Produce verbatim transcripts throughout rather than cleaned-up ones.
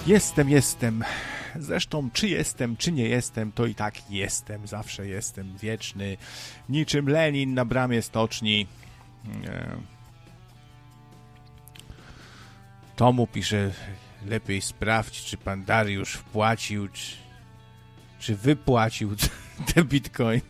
Jestem, jestem. Zresztą, czy jestem, czy nie jestem, to i tak jestem. Zawsze jestem wieczny. Niczym Lenin na bramie stoczni. Tomu pisze, lepiej sprawdź, czy pan Dariusz wpłacił, czy, czy wypłacił te bitcoin.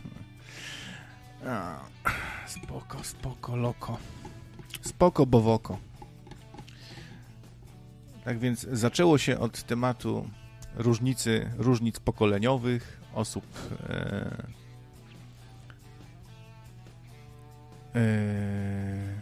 Spoko, spoko, loko. Spoko, bowoko. Tak więc zaczęło się od tematu różnicy, różnic pokoleniowych, osób e, e,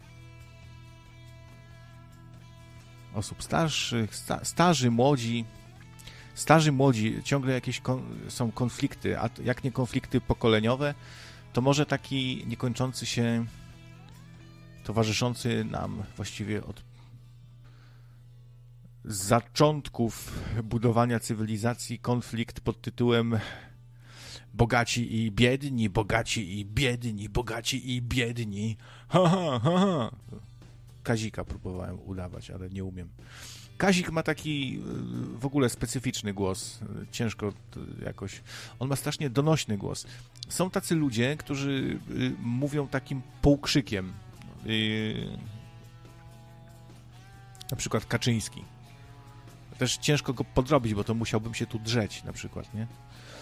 osób starszych, sta, starzy, młodzi. Starzy, młodzi, ciągle jakieś kon, są konflikty, a jak nie konflikty pokoleniowe, to może taki niekończący się, towarzyszący nam właściwie od z zaczątków budowania cywilizacji konflikt pod tytułem bogaci i biedni, bogaci i biedni, bogaci i biedni. Ha, ha, ha, ha. Kazika próbowałem udawać, ale nie umiem. Kazik ma taki w ogóle specyficzny głos. Ciężko jakoś... On ma strasznie donośny głos. Są tacy ludzie, którzy mówią takim półkrzykiem. Na przykład Kaczyński. Też ciężko go podrobić, bo to musiałbym się tu drzeć na przykład, nie?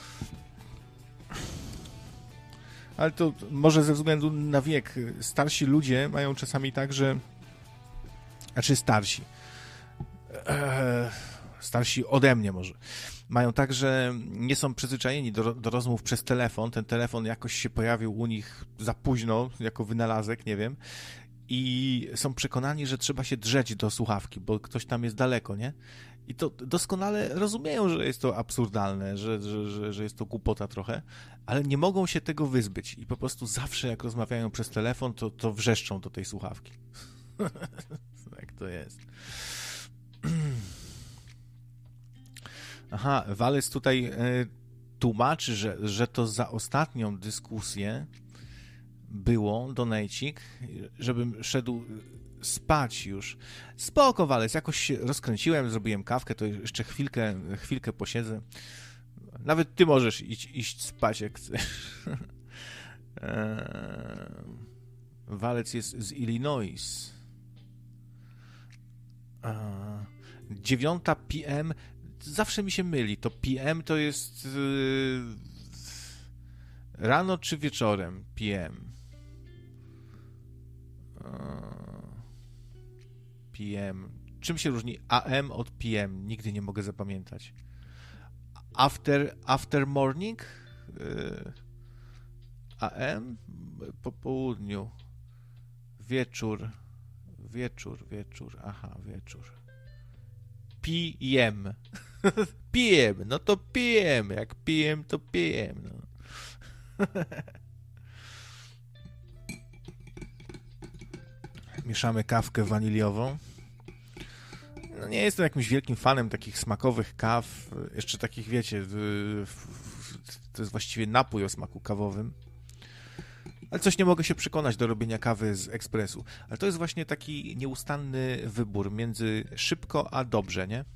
Ale to może ze względu na wiek. Starsi ludzie mają czasami tak, że... Znaczy starsi. Eee, starsi ode mnie może. Mają tak, że nie są przyzwyczajeni do, do rozmów przez telefon. Ten telefon jakoś się pojawił u nich za późno, jako wynalazek, nie wiem. I są przekonani, że trzeba się drzeć do słuchawki, bo ktoś tam jest daleko, nie? I to doskonale rozumieją, że jest to absurdalne, że, że, że, że jest to głupota trochę, ale nie mogą się tego wyzbyć i po prostu zawsze jak rozmawiają przez telefon, to, to wrzeszczą do tej słuchawki. Jak to jest. Aha, Walec tutaj y, tłumaczy, że, że to za ostatnią dyskusję było, donejcik, żebym szedł spać już. Spoko, Walec, jakoś się rozkręciłem, zrobiłem kawkę, to jeszcze chwilkę, chwilkę posiedzę. Nawet ty możesz iść, iść spać, jak chcesz. Walec jest z Illinois. dziewiąta p m Zawsze mi się myli. To p m to jest yy, rano czy wieczorem p m? P M. Czym się różni A M od P M? Nigdy nie mogę zapamiętać. After, after morning? A M? Po południu. Wieczór. Wieczór, wieczór. Aha, wieczór. P M. P M. No to P M. Jak P M to P M. No. Mieszamy kawkę waniliową. No nie jestem jakimś wielkim fanem takich smakowych kaw. Jeszcze takich, wiecie, to jest właściwie napój o smaku kawowym. Ale coś nie mogę się przekonać do robienia kawy z ekspresu. Ale to jest właśnie taki nieustanny wybór między szybko a dobrze, nie?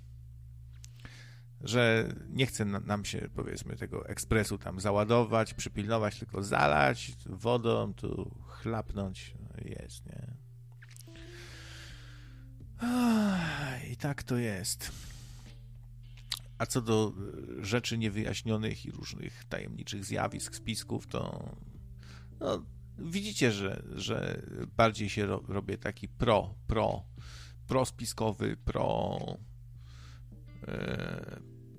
Że nie chce nam się, powiedzmy, tego ekspresu tam załadować, przypilnować, tylko zalać wodą, tu chlapnąć. Jest, nie? I tak to jest. A co do rzeczy niewyjaśnionych i różnych tajemniczych zjawisk, spisków, to no, widzicie, że, że bardziej się ro, robię taki pro, pro, prospiskowy, pro e,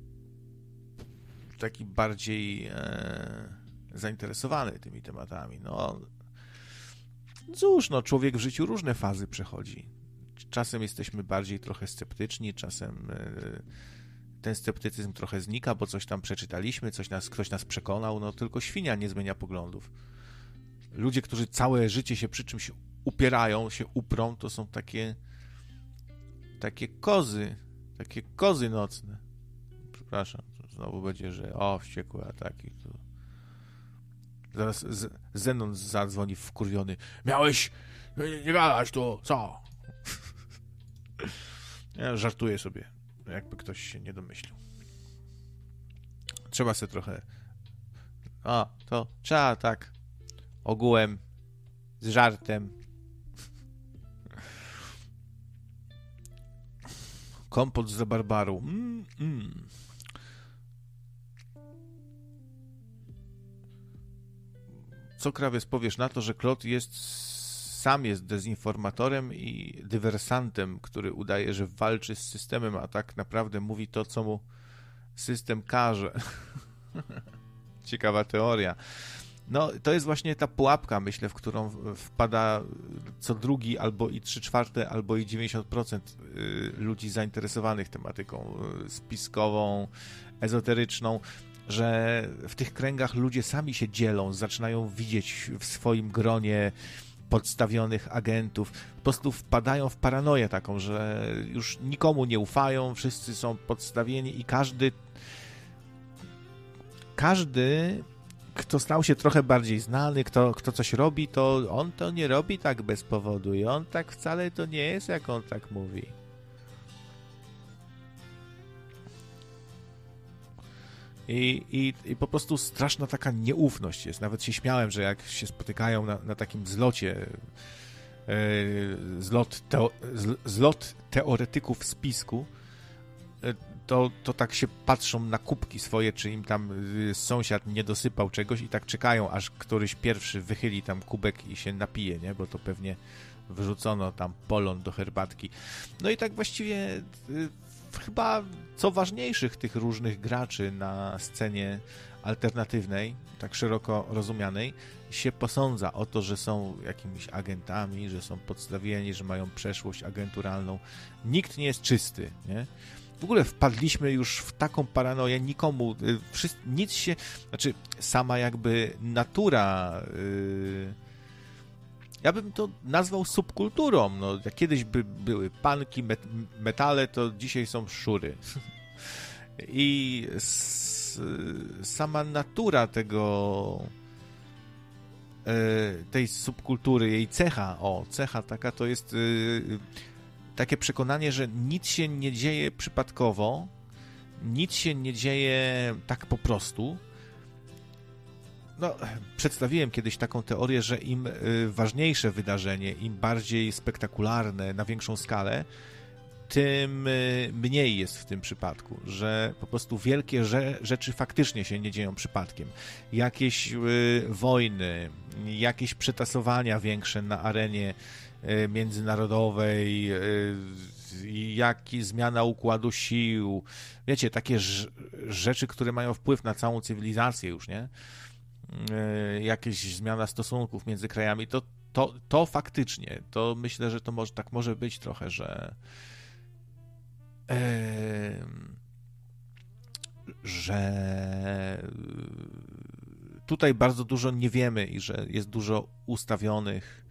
taki bardziej e, zainteresowany tymi tematami. No cóż, no człowiek w życiu różne fazy przechodzi. Czasem jesteśmy bardziej trochę sceptyczni, czasem ten sceptycyzm trochę znika, bo coś tam przeczytaliśmy, coś nas, ktoś nas przekonał, no tylko świnia nie zmienia poglądów. Ludzie, którzy całe życie się przy czymś upierają, się uprą, to są takie takie kozy, takie kozy nocne. Przepraszam, znowu będzie, że o, wściekłe ataki. To... Zaraz z- Zenon zadzwoni wkurwiony. Miałeś nie gadać, to co? Ja żartuję sobie. jakby ktoś się nie domyślił. Trzeba sobie trochę... O, to trzeba tak ogółem, z żartem. Kompot z rabarbaru. Mm, mm. Co, krawiec, powiesz na to, że Klot jest, sam jest dezinformatorem i dywersantem, który udaje, że walczy z systemem, a tak naprawdę mówi to, co mu system każe. Ciekawa teoria. No, to jest właśnie ta pułapka, myślę, w którą wpada co drugi, albo i trzy czwarte, albo i dziewięćdziesiąt procent ludzi zainteresowanych tematyką spiskową, ezoteryczną, że w tych kręgach ludzie sami się dzielą, zaczynają widzieć w swoim gronie podstawionych agentów, po prostu wpadają w paranoję taką, że już nikomu nie ufają, wszyscy są podstawieni i każdy każdy, kto stał się trochę bardziej znany, kto, kto coś robi, to on to nie robi tak bez powodu i on tak wcale to nie jest, jak on tak mówi. I, i, I po prostu straszna taka nieufność jest. Nawet się śmiałem, że jak się spotykają na, na takim zlocie, yy, zlot, teo, zlot teoretyków spisku, yy, to, to tak się patrzą na kubki swoje, czy im tam yy, sąsiad nie dosypał czegoś i tak czekają, aż któryś pierwszy wychyli tam kubek i się napije, nie? Bo to pewnie wyrzucono tam polon do herbatki. No i tak właściwie... Yy, chyba co ważniejszych tych różnych graczy na scenie alternatywnej, tak szeroko rozumianej, się posądza o to, że są jakimiś agentami, że są podstawieni, że mają przeszłość agenturalną. Nikt nie jest czysty, nie? W ogóle wpadliśmy już w taką paranoję, nikomu, wszyscy, nic się, znaczy sama jakby natura... Yy, ja bym to nazwał subkulturą. No, jak kiedyś by były punki, met, metale, to dzisiaj są szury. I s, sama natura tego tej subkultury, jej cecha, o, cecha taka to jest takie przekonanie, że nic się nie dzieje przypadkowo, nic się nie dzieje tak po prostu. No, przedstawiłem kiedyś taką teorię, że im ważniejsze wydarzenie, im bardziej spektakularne, na większą skalę, tym mniej jest w tym przypadku, że po prostu wielkie rzeczy faktycznie się nie dzieją przypadkiem. Jakieś wojny, jakieś przetasowania większe na arenie międzynarodowej, jak i zmiana układu sił, wiecie, takie rzeczy, które mają wpływ na całą cywilizację już, nie? Jakieś zmiana stosunków między krajami, to, to, to faktycznie, to myślę, że to może, tak może być trochę, że e, że tutaj bardzo dużo nie wiemy i że jest dużo ustawionych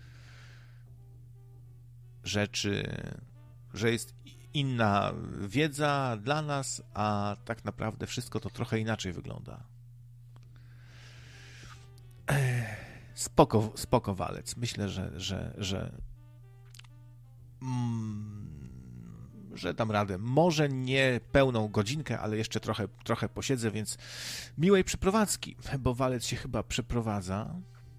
rzeczy, że jest inna wiedza dla nas, a tak naprawdę wszystko to trochę inaczej wygląda. Spoko, spoko walec. Myślę, że że, że, mm, że dam radę. Może nie pełną godzinkę, ale jeszcze trochę, trochę posiedzę, więc miłej przeprowadzki, bo walec się chyba przeprowadza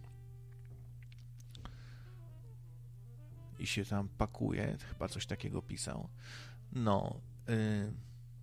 i się tam pakuje. Chyba coś takiego pisał. No... Y-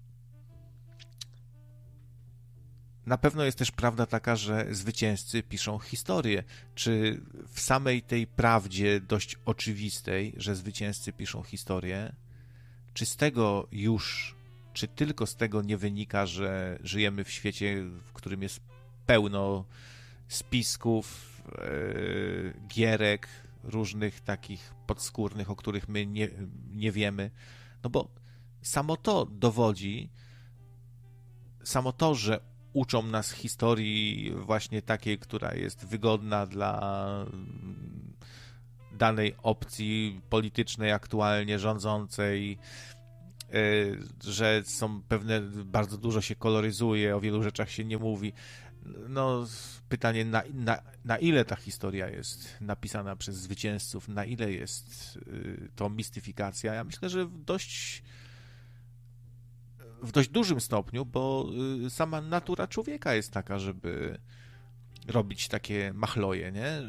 Na pewno jest też prawda taka, że zwycięzcy piszą historię. Czy w samej tej prawdzie dość oczywistej, że zwycięzcy piszą historię, czy z tego już, czy tylko z tego nie wynika, że żyjemy w świecie, w którym jest pełno spisków, yy, gierek, różnych takich podskórnych, o których my nie, nie wiemy? No bo samo to dowodzi, samo to, że uczą nas historii właśnie takiej, która jest wygodna dla danej opcji politycznej aktualnie rządzącej, że są pewne, bardzo dużo się koloryzuje, o wielu rzeczach się nie mówi. No, pytanie, na, na, na ile ta historia jest napisana przez zwycięzców, na ile jest to mistyfikacja? Ja myślę, że w dość w dość dużym stopniu, bo sama natura człowieka jest taka, żeby robić takie machloje, nie?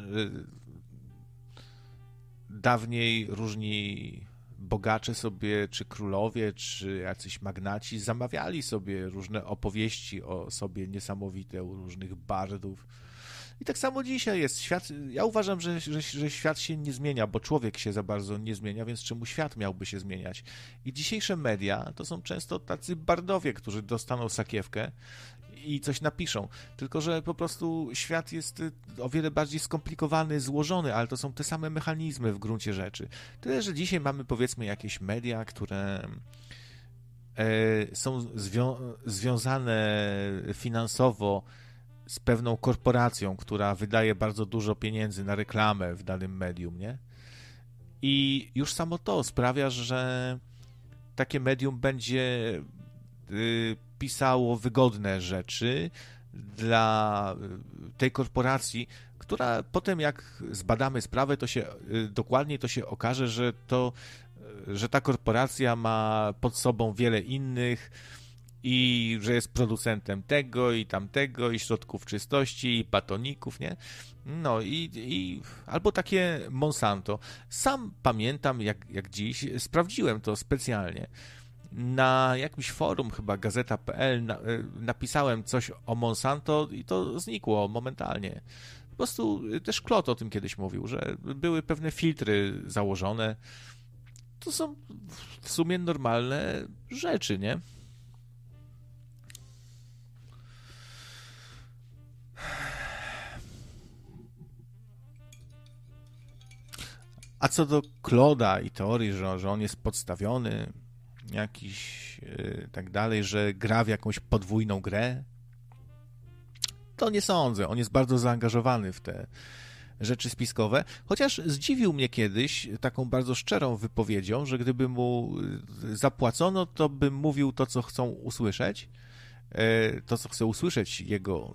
Dawniej różni bogacze sobie, czy królowie, czy jacyś magnaci zamawiali sobie różne opowieści o sobie niesamowite u różnych bardów. I tak samo dzisiaj jest. Świat, ja uważam, że, że, że świat się nie zmienia, bo człowiek się za bardzo nie zmienia, więc czemu świat miałby się zmieniać? I dzisiejsze media to są często tacy bardowie, którzy dostaną sakiewkę i coś napiszą. Tylko że po prostu świat jest o wiele bardziej skomplikowany, złożony, ale to są te same mechanizmy w gruncie rzeczy. Tyle, że dzisiaj mamy, powiedzmy, jakieś media, które e, są zwią- związane finansowo z pewną korporacją, która wydaje bardzo dużo pieniędzy na reklamę w danym medium, nie? I już samo to sprawia, że takie medium będzie y, pisało wygodne rzeczy dla tej korporacji, która potem jak zbadamy sprawę, to się y, dokładniej to się okaże, że to, że ta korporacja ma pod sobą wiele innych i że jest producentem tego i tamtego i środków czystości i batoników, nie? No i, i albo takie Monsanto. Sam pamiętam, jak, jak dziś, sprawdziłem to specjalnie. Na jakimś forum, chyba gazeta kropka pe el, na, napisałem coś o Monsanto i to znikło momentalnie. Po prostu też Klot o tym kiedyś mówił, że były pewne filtry założone. To są w sumie normalne rzeczy, nie? A co do Kloda i teorii, że, że on jest podstawiony, jakiś yy, tak dalej, że gra w jakąś podwójną grę, to nie sądzę. On jest bardzo zaangażowany w te rzeczy spiskowe, chociaż zdziwił mnie kiedyś taką bardzo szczerą wypowiedzią, że gdyby mu zapłacono, to bym mówił to, co chcą usłyszeć, yy, to, co chce usłyszeć jego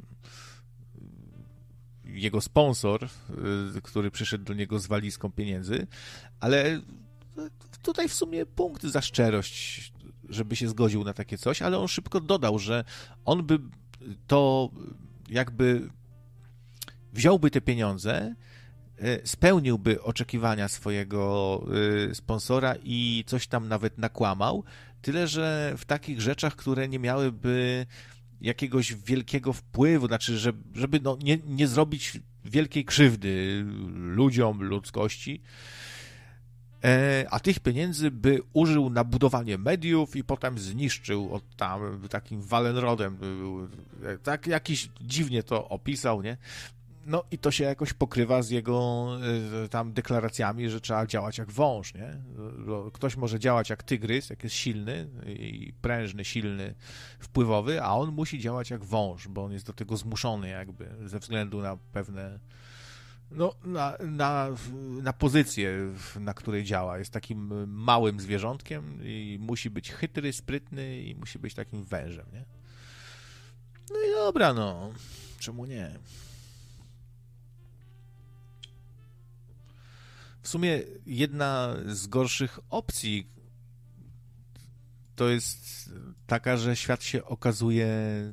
jego sponsor, który przyszedł do niego z walizką pieniędzy, ale tutaj w sumie punkt za szczerość, żeby się zgodził na takie coś, ale on szybko dodał, że on by to jakby wziąłby te pieniądze, spełniłby oczekiwania swojego sponsora i coś tam nawet nakłamał, tyle że w takich rzeczach, które nie miałyby jakiegoś wielkiego wpływu, znaczy, żeby, żeby no, nie, nie zrobić wielkiej krzywdy ludziom, ludzkości, e, a tych pieniędzy by użył na budowanie mediów i potem zniszczył od tam takim Wallenrodem, tak jakiś dziwnie to opisał, nie? No i to się jakoś pokrywa z jego y, tam deklaracjami, że trzeba działać jak wąż, nie? Ktoś może działać jak tygrys, jak jest silny i prężny, silny, wpływowy, a on musi działać jak wąż, bo on jest do tego zmuszony jakby ze względu na pewne, no na, na, na pozycję, na której działa. Jest takim małym zwierzątkiem i musi być chytry, sprytny i musi być takim wężem, nie? No i dobra, no. Czemu nie? W sumie jedna z gorszych opcji to jest taka, że świat się okazuje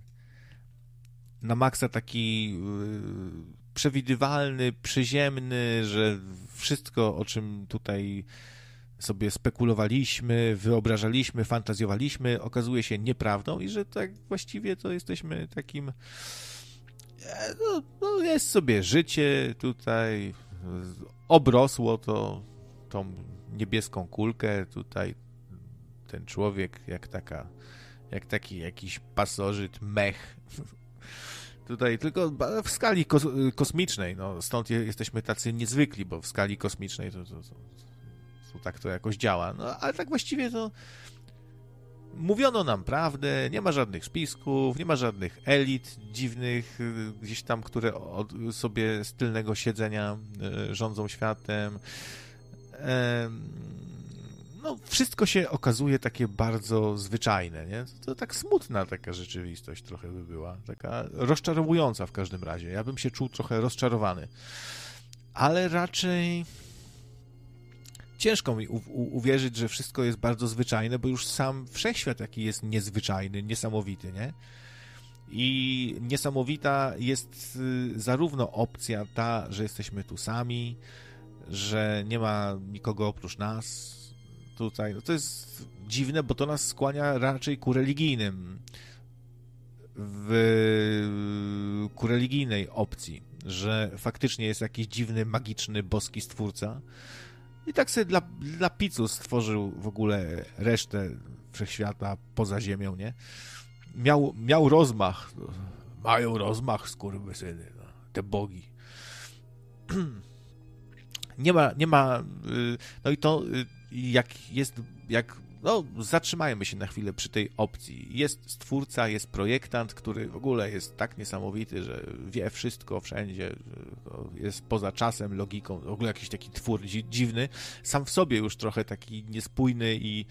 na maksa taki przewidywalny, przyziemny, że wszystko, o czym tutaj sobie spekulowaliśmy, wyobrażaliśmy, fantazjowaliśmy, okazuje się nieprawdą i że tak właściwie to jesteśmy takim... No, no jest sobie życie tutaj... Obrosło to tą niebieską kulkę, tutaj ten człowiek jak taka, jak taki jakiś pasożyt, mech. Tutaj tylko w skali kos kosmicznej, no stąd je, jesteśmy tacy niezwykli, bo w skali kosmicznej to, to, to, to tak to jakoś działa. No ale tak właściwie to mówiono nam prawdę, nie ma żadnych spisków, nie ma żadnych elit dziwnych gdzieś tam, które od, sobie z tylnego siedzenia e, rządzą światem. E, no, wszystko się okazuje takie bardzo zwyczajne, nie? To tak smutna taka rzeczywistość trochę by była, taka rozczarowująca w każdym razie. Ja bym się czuł trochę rozczarowany. Ale raczej ciężko mi u- u- uwierzyć, że wszystko jest bardzo zwyczajne, bo już sam wszechświat jaki jest niezwyczajny, niesamowity, nie? I niesamowita jest y, zarówno opcja ta, że jesteśmy tu sami, że nie ma nikogo oprócz nas tutaj. No to jest dziwne, bo to nas skłania raczej ku religijnym, w, ku religijnej opcji, że faktycznie jest jakiś dziwny, magiczny, boski stwórca i tak sobie dla, dla picu stworzył w ogóle resztę wszechświata poza ziemią, nie? Miał, miał rozmach. Mają rozmach, skurwysyny, no, te bogi. Nie ma, nie ma, no i to jak jest, jak, no zatrzymajmy się na chwilę przy tej opcji. Jest stwórca, jest projektant, który w ogóle jest tak niesamowity, że wie wszystko wszędzie, jest poza czasem, logiką, w ogóle jakiś taki twór dziwny, sam w sobie już trochę taki niespójny i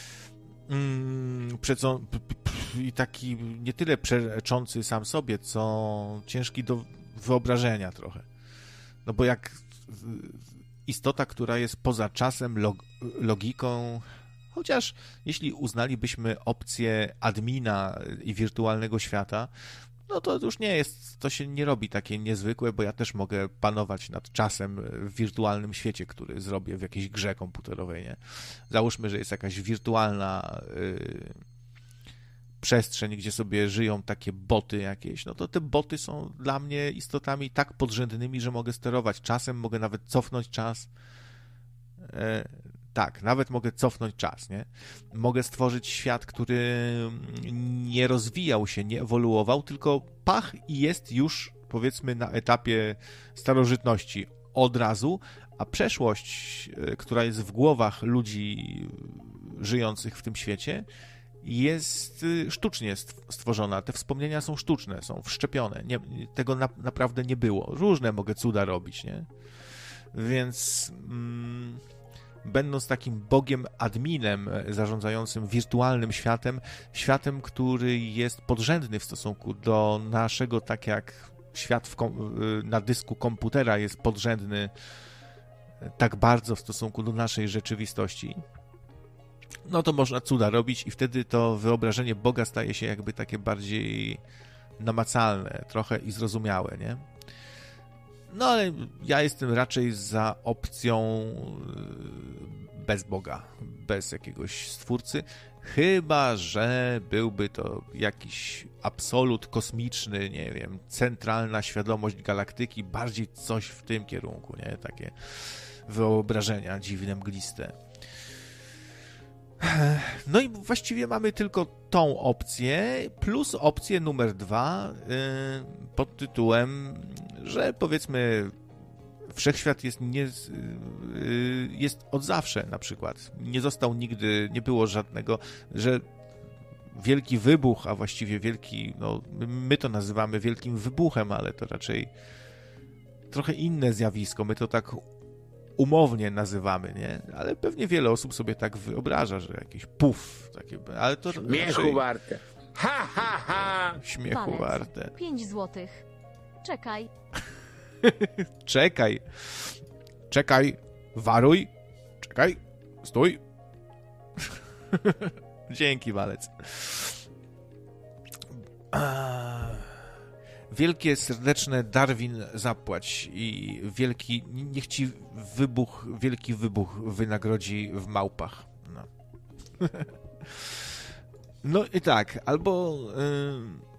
mm, przeco, i taki nie tyle przeczący sam sobie, co ciężki do wyobrażenia trochę. No bo jak istota, która jest poza czasem, log, logiką, chociaż jeśli uznalibyśmy opcję admina i wirtualnego świata, no to już nie jest, to się nie robi takie niezwykłe, bo ja też mogę panować nad czasem w wirtualnym świecie, który zrobię w jakiejś grze komputerowej, nie? Załóżmy, że jest jakaś wirtualna yy, przestrzeń, gdzie sobie żyją takie boty jakieś, no to te boty są dla mnie istotami tak podrzędnymi, że mogę sterować czasem, mogę nawet cofnąć czas. E, tak, nawet mogę cofnąć czas, nie? Mogę stworzyć świat, który nie rozwijał się, nie ewoluował, tylko pach i jest już, powiedzmy, na etapie starożytności od razu, a przeszłość, która jest w głowach ludzi żyjących w tym świecie, jest sztucznie stworzona. Te wspomnienia są sztuczne, są wszczepione. Nie, tego na, naprawdę nie było. Różne mogę cuda robić, nie? Więc mm, będąc takim bogiem adminem zarządzającym wirtualnym światem, światem, który jest podrzędny w stosunku do naszego, tak jak świat w kom- na dysku komputera jest podrzędny tak bardzo w stosunku do naszej rzeczywistości, no to można cuda robić i wtedy to wyobrażenie Boga staje się jakby takie bardziej namacalne trochę i zrozumiałe, nie? No ale ja jestem raczej za opcją bez Boga, bez jakiegoś stwórcy, chyba że byłby to jakiś absolut kosmiczny, nie wiem, centralna świadomość galaktyki, bardziej coś w tym kierunku, nie? Takie wyobrażenia dziwne, mgliste. No i właściwie mamy tylko tą opcję, plus opcję numer dwa yy, pod tytułem, że powiedzmy wszechświat jest, nie, yy, jest od zawsze na przykład. Nie został nigdy, nie było żadnego, że wielki wybuch, a właściwie wielki, no my to nazywamy wielkim wybuchem, ale to raczej trochę inne zjawisko. My to tak umownie nazywamy, nie? Ale pewnie wiele osób sobie tak wyobraża, że jakiś puf, takie, ale to śmiechu raczej... warte. Ha, ha, ha! Śmiechu Walec. warte. Pięć złotych. Czekaj. Czekaj. Czekaj. Waruj. Czekaj. Stój. Dzięki, Walec. Wielkie, serdeczne Darwin zapłać i wielki, niech ci wybuch, wielki wybuch wynagrodzi w małpach. No, no i tak, albo y,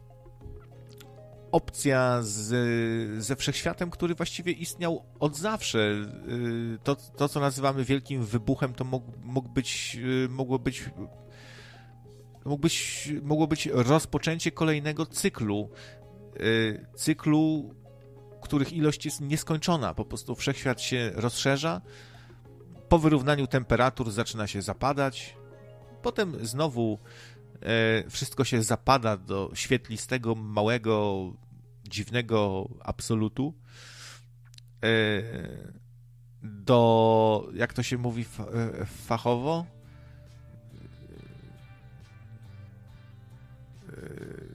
opcja z, ze wszechświatem, który właściwie istniał od zawsze. Y, to, to, co nazywamy wielkim wybuchem, to mógł, mógł być, y, mogło być mógł być, mogło być rozpoczęcie kolejnego cyklu. Cyklu, których ilość jest nieskończona. Po prostu wszechświat się rozszerza, po wyrównaniu temperatur zaczyna się zapadać, potem znowu e, wszystko się zapada do świetlistego, małego, dziwnego absolutu, e, do, jak to się mówi f, e, fachowo? E,